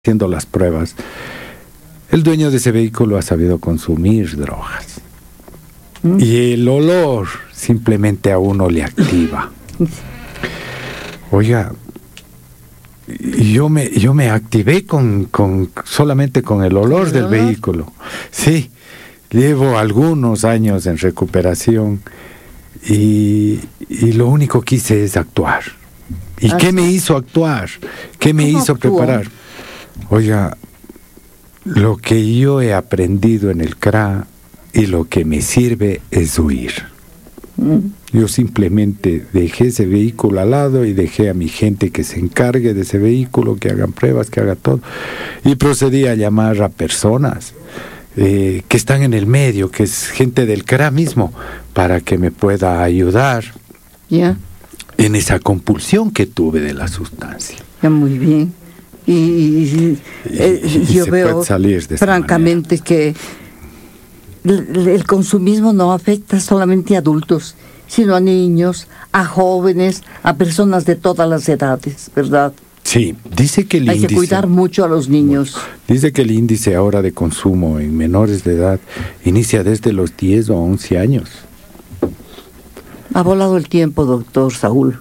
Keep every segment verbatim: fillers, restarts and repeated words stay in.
haciendo las pruebas, el dueño de ese vehículo ha sabido consumir drogas. ¿Mm? Y el olor simplemente a uno le activa. Oiga, yo me, yo me activé con, con solamente con el olor ¿El del olor? vehículo. Sí, llevo algunos años en recuperación y, y lo único que hice es actuar. ¿Y ¿Ah, qué sí? me hizo actuar? ¿Qué me hizo actuó? preparar? Oiga, lo que yo he aprendido en el C R A y lo que me sirve es huir. Mm. Yo simplemente dejé ese vehículo al lado y dejé a mi gente que se encargue de ese vehículo, que hagan pruebas, que haga todo. Y procedí a llamar a personas eh, que están en el medio, que es gente del C R A mismo, para que me pueda ayudar yeah. en esa compulsión que tuve de la sustancia. Ya, muy bien. Y, y, eh, y yo veo francamente que el, el consumismo no afecta solamente a adultos, sino a niños, a jóvenes, a personas de todas las edades, ¿verdad? Sí, dice que el Hay índice... Hay que cuidar mucho a los niños. Dice que el índice ahora de consumo en menores de edad inicia desde los diez o once años. Ha volado el tiempo, doctor Saúl.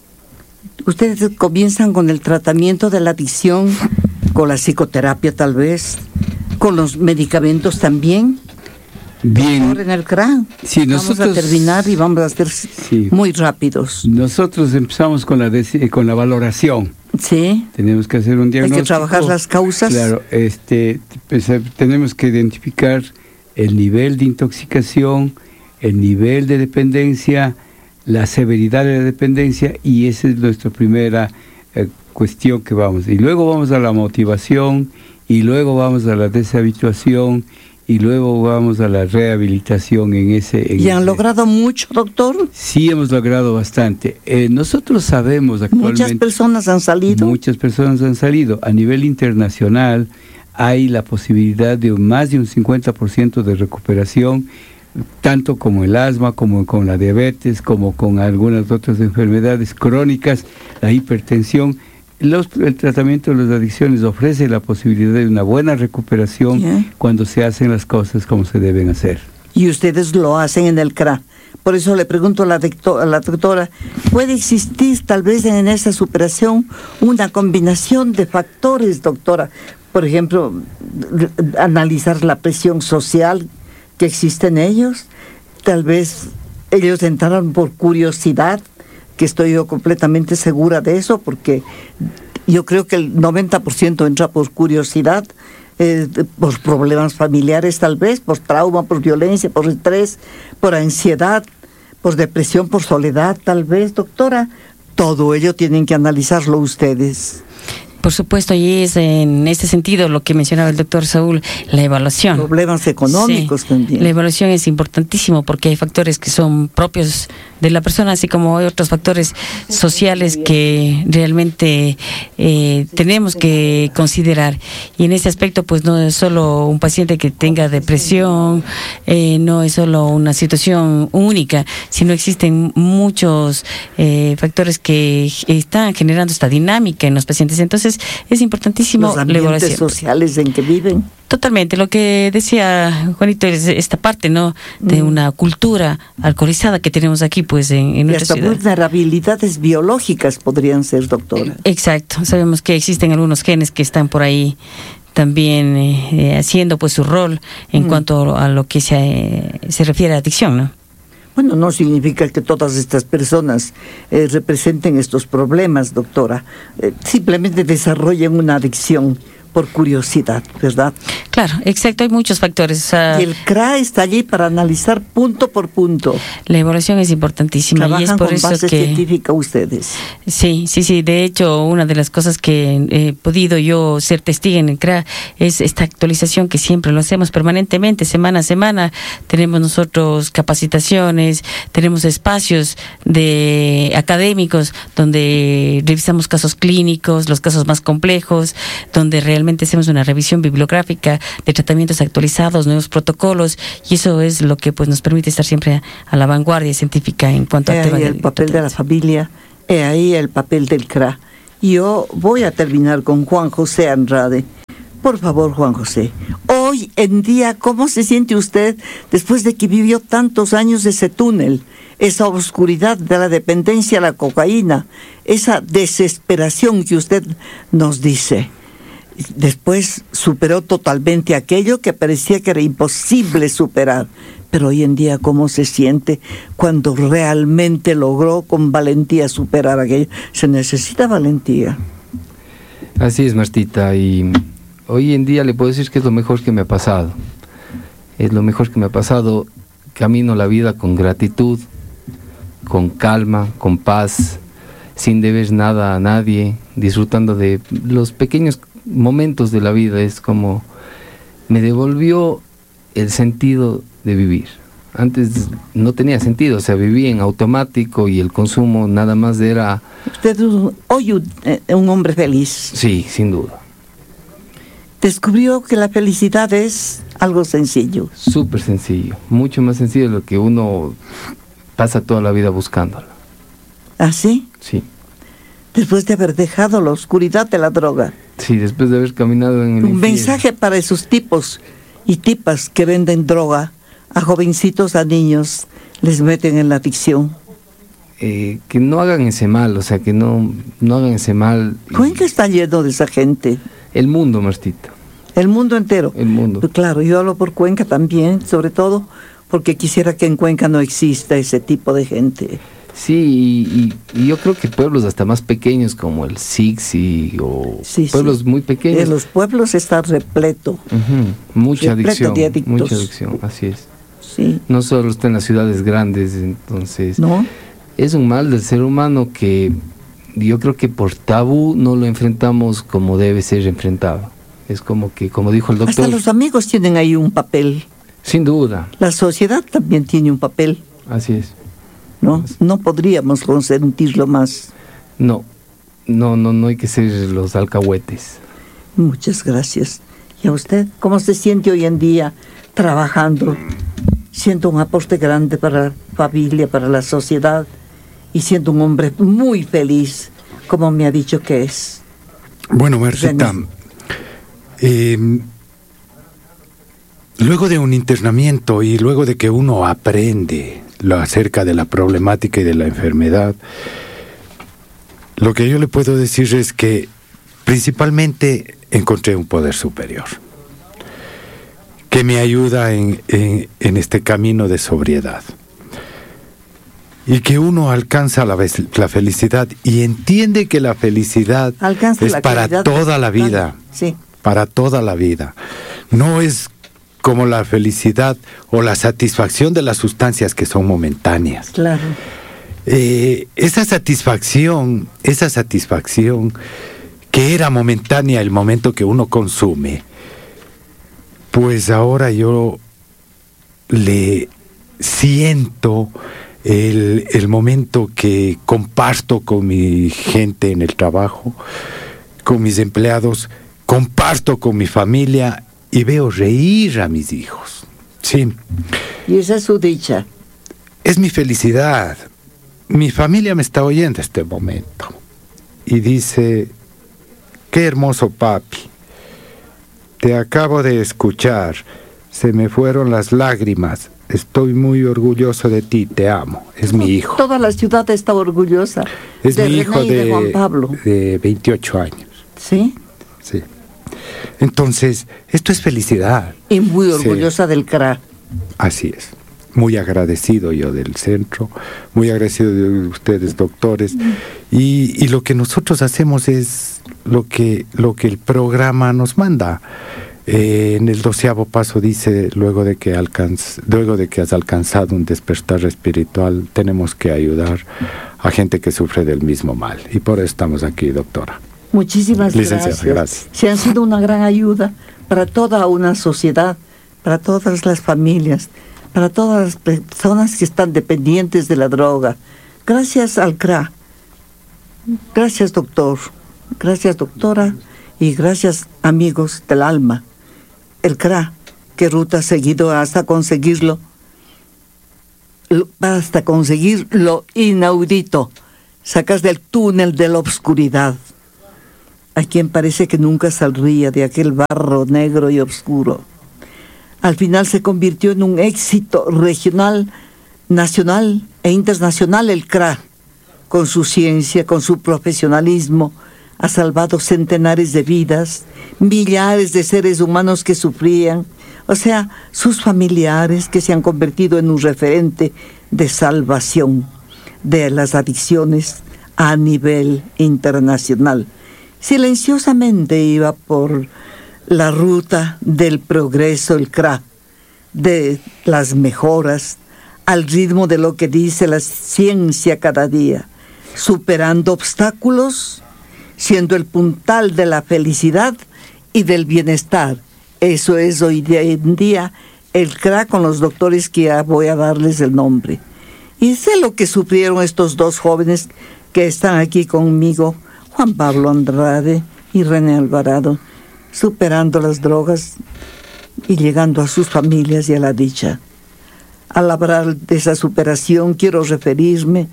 Ustedes comienzan con el tratamiento de la adicción, con la psicoterapia tal vez, con los medicamentos también. Bien. Ahora en el C R A. Sí, nosotros, vamos a terminar y vamos a ser sí. muy rápidos. Nosotros empezamos con la con la valoración. Sí. Tenemos que hacer un diagnóstico. Hay que trabajar las causas. Claro, este, pues, tenemos que identificar el nivel de intoxicación, el nivel de dependencia, la severidad de la dependencia, y esa es nuestra primera eh, cuestión que vamos. Y luego vamos a la motivación, y luego vamos a la deshabituación, y luego vamos a la rehabilitación en ese... En ¿Y han ese. logrado mucho, doctor? Sí, hemos logrado bastante. Eh, nosotros sabemos actualmente... Muchas personas han salido. Muchas personas han salido. A nivel internacional hay la posibilidad de más de un cincuenta por ciento de recuperación, tanto como el asma, como con la diabetes, como con algunas otras enfermedades crónicas, la hipertensión. Los, el tratamiento de las adicciones ofrece la posibilidad de una buena recuperación yeah. cuando se hacen las cosas como se deben hacer. Y ustedes lo hacen en el C R A. Por eso le pregunto a la, a la doctora, ¿puede existir tal vez en esa superación una combinación de factores, doctora? Por ejemplo, analizar la presión social que existe en ellos. Tal vez ellos entraron por curiosidad, que estoy yo completamente segura de eso, porque yo creo que el noventa por ciento entra por curiosidad, eh, por problemas familiares tal vez, por trauma, por violencia, por estrés, por ansiedad, por depresión, por soledad tal vez, doctora. Todo ello tienen que analizarlo ustedes. Por supuesto, y es en este sentido lo que mencionaba el doctor Saúl, la evaluación. Problemas económicos sí, también. La evaluación es importantísimo porque hay factores que son propios de la persona, así como hay otros factores sociales que realmente eh, tenemos que considerar. Y en ese aspecto, pues no es solo un paciente que tenga depresión, eh, no es solo una situación única, sino existen muchos eh, factores que están generando esta dinámica en los pacientes. Entonces, es importantísimo los ambientes sociales en que viven. Totalmente, lo que decía Juanito es esta parte, ¿no? De mm. una cultura alcoholizada que tenemos aquí, pues, en, en nuestra ciudad. Y hasta vulnerabilidades biológicas podrían ser, doctora. Exacto, sabemos que existen algunos genes que están por ahí también eh, haciendo, pues, su rol en mm. cuanto a lo que se, eh, se refiere a adicción, ¿no? Bueno, no significa que todas estas personas eh, representen estos problemas, doctora. Eh, simplemente desarrollan una adicción por curiosidad, ¿verdad? Claro, exacto, hay muchos factores. O sea, y el C R A está allí para analizar punto por punto. La evaluación es importantísima. Trabajan y es por con eso base que científica ustedes. Sí, sí, sí. De hecho, una de las cosas que he podido yo ser testigo en el C R A es esta actualización que siempre lo hacemos permanentemente, semana a semana. Tenemos nosotros capacitaciones, tenemos espacios de académicos donde revisamos casos clínicos, los casos más complejos, donde realmente hacemos una revisión bibliográfica de tratamientos actualizados, nuevos protocolos, y eso es lo que pues nos permite estar siempre a la vanguardia científica en cuanto al tema del el papel de la familia, he ahí el papel del C R A. Yo voy a terminar con Juan José Andrade. Por favor, Juan José, hoy en día, ¿cómo se siente usted después de que vivió tantos años ese túnel, esa oscuridad de la dependencia a la cocaína, esa desesperación que usted nos dice? Después superó totalmente aquello que parecía que era imposible superar. Pero hoy en día, ¿cómo se siente cuando realmente logró con valentía superar aquello? Se necesita valentía. Así es, Martita, y hoy en día le puedo decir que es lo mejor que me ha pasado. Es lo mejor que me ha pasado. Camino la vida con gratitud, con calma, con paz, sin deber nada a nadie, disfrutando de los pequeños momentos de la vida. Es como me devolvió el sentido de vivir. Antes no tenía sentido, o sea, vivía en automático y el consumo nada más era... Usted es un, hoy un, eh, un hombre feliz. Sí, sin duda. Descubrió que la felicidad es algo sencillo. Súper sencillo, mucho más sencillo de lo que uno pasa toda la vida buscándola. ¿Ah, sí? Sí. Después de haber dejado la oscuridad de la droga. Sí, después de haber caminado en el Un infierno. mensaje para esos tipos y tipas que venden droga a jovencitos, a niños, les meten en la adicción. Eh, que no hagan ese mal, o sea, que no, no hagan ese mal. Cuenca está lleno de esa gente. El mundo, Martita. El mundo entero. El mundo. Pues claro, yo hablo por Cuenca también, sobre todo porque quisiera que en Cuenca no exista ese tipo de gente. Sí, y, y, y yo creo que pueblos hasta más pequeños como el Sixi o Sí, pueblos sí. muy pequeños. En los pueblos está repleto. Ujú, mucha repleto adicción, de adictos. mucha adicción, así es. Sí. No solo está en las ciudades grandes, entonces ¿No? es un mal del ser humano que yo creo que por tabú no lo enfrentamos como debe ser enfrentado. Es como que, como dijo el doctor... Hasta los amigos tienen ahí un papel. Sin duda. La sociedad también tiene un papel, Así es. ¿no? No podríamos consentirlo más. No, no, no, no hay que ser los alcahuetes. Muchas gracias. ¿Y a usted cómo se siente hoy en día trabajando, siendo un aporte grande para la familia, para la sociedad y siendo un hombre muy feliz, como me ha dicho que es? Bueno, Marceta, eh, luego de un internamiento y luego de que uno aprende lo acerca de la problemática y de la enfermedad, lo que yo le puedo decir es que principalmente encontré un poder superior que me ayuda en, en, en este camino de sobriedad y que uno alcanza la, la felicidad y entiende que la felicidad Alcanza es la para calidad toda de- la vida, Sí. para toda la vida. No es como la felicidad o la satisfacción de las sustancias que son momentáneas. Claro. Eh, esa satisfacción, esa satisfacción que era momentánea el momento que uno consume, pues ahora yo le siento el, el momento que comparto con mi gente en el trabajo, con mis empleados, comparto con mi familia y veo reír a mis hijos. Sí, Y esa es su dicha. es mi felicidad. Mi familia me está oyendo este momento y dice: qué hermoso papi, te acabo de escuchar, se me fueron las lágrimas, estoy muy orgulloso de ti, te amo, es mi hijo. Toda la ciudad está orgullosa Es de mi hijo René y de Juan de, Pablo. de veintiocho años. ¿Sí? Sí. Entonces, esto es felicidad. Y muy Sí. orgullosa del C R A. Así es. Muy agradecido yo del centro, muy agradecido de ustedes, doctores. Y, y lo que nosotros hacemos es lo que, lo que el programa nos manda. Eh, en el doceavo paso dice, luego de, que alcanz, luego de que has alcanzado un despertar espiritual, tenemos que ayudar a gente que sufre del mismo mal. Y por eso estamos aquí, doctora. Muchísimas Licenciada, gracias. gracias. Se han sido una gran ayuda para toda una sociedad, para todas las familias, para todas las personas que están dependientes de la droga. Gracias al C R A. Gracias, doctor. Gracias, doctora. Y gracias, amigos del alma. El C R A, qué ruta ha seguido hasta conseguirlo, lo- hasta conseguir lo inaudito. Sacas del túnel de la oscuridad. a quien parece que nunca saldría de aquel barro negro y oscuro. Al final se convirtió en un éxito regional, nacional e internacional el C R A. Con su ciencia, con su profesionalismo, ha salvado centenares de vidas, millares de seres humanos que sufrían, o sea, sus familiares que se han convertido en un referente de salvación de las adicciones a nivel internacional. Silenciosamente iba por la ruta del progreso el C R A, de las mejoras, al ritmo de lo que dice la ciencia cada día, superando obstáculos, siendo el puntal de la felicidad y del bienestar. Eso es hoy en día el C R A con los doctores que ya voy a darles el nombre. Y sé lo que sufrieron estos dos jóvenes que están aquí conmigo, Juan Pablo Andrade y René Alvarado, superando las drogas y llegando a sus familias y a la dicha. Al hablar de esa superación quiero referirme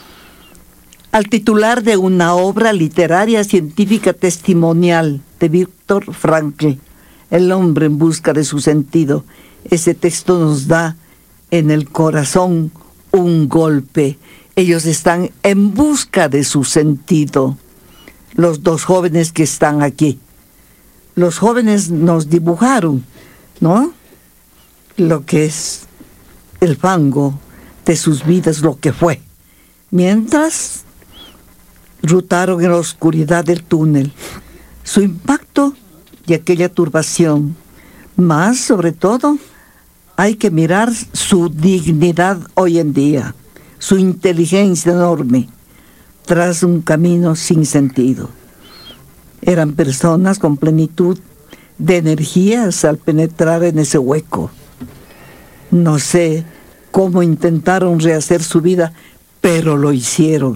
al titular de una obra literaria científica testimonial de Víctor Frankl, El hombre en busca de su sentido. Ese texto nos da en el corazón un golpe. Ellos están en busca de su sentido. Los dos jóvenes que están aquí. Los jóvenes nos dibujaron, ¿no? Lo que es el fango de sus vidas, lo que fue. Mientras rutaron en la oscuridad del túnel, su impacto y aquella turbación. Más, sobre todo, hay que mirar su dignidad hoy en día, su inteligencia enorme, tras un camino sin sentido. Eran personas con plenitud de energías al penetrar en ese hueco. No sé cómo intentaron rehacer su vida, pero lo hicieron.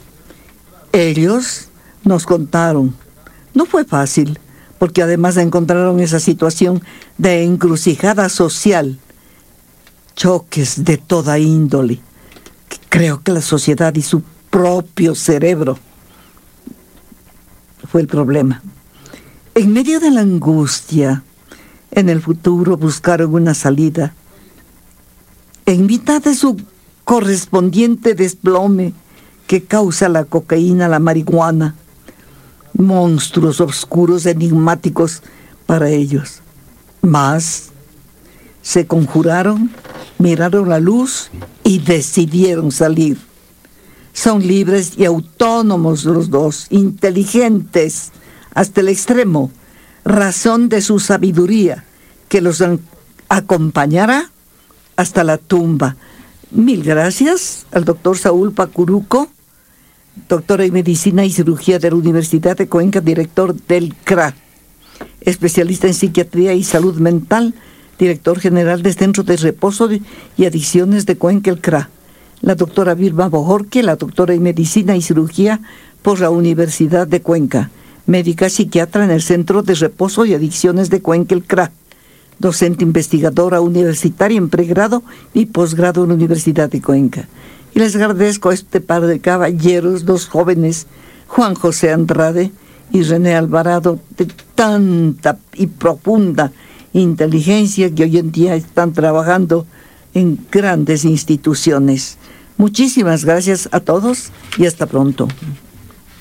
Ellos nos contaron. No fue fácil, porque además encontraron esa situación de encrucijada social, choques de toda índole. Creo que la sociedad y su propio cerebro fue el problema. En medio de la angustia, en el futuro buscaron una salida. En mitad de su correspondiente desplome que causa la cocaína, la marihuana, monstruos oscuros, enigmáticos para ellos. Mas se conjuraron, miraron la luz y decidieron salir. Son libres y autónomos los dos, inteligentes hasta el extremo, razón de su sabiduría, que los acompañará hasta la tumba. Mil gracias al doctor Saúl Pacuruco, doctor en Medicina y Cirugía de la Universidad de Cuenca, director del C R A, especialista en Psiquiatría y Salud Mental, director general del Centro de Reposo y Adicciones de Cuenca, el C R A. La doctora Vilma Bojorque, la doctora en Medicina y Cirugía por la Universidad de Cuenca, médica psiquiatra en el Centro de Reposo y Adicciones de Cuenca, el C R A, docente investigadora universitaria en pregrado y posgrado en la Universidad de Cuenca. Y les agradezco a este par de caballeros, dos jóvenes, Juan José Andrade y René Alvarado, de tanta y profunda inteligencia que hoy en día están trabajando en grandes instituciones. Muchísimas gracias a todos y hasta pronto.